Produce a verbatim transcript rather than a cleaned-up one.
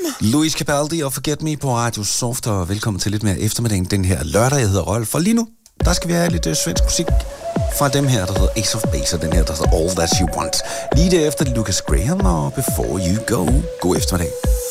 Louis Capaldi og Forget Me på Radio Soft, og velkommen til lidt mere eftermiddagen den her lørdag. Jeg hedder Rolf, for lige nu, der skal vi have lidt uh, svensk musik fra dem her, der hedder Ace of Base, og den her, der hedder All That You Want. Lige derefter Lucas Graham og Before You Go. God eftermiddag.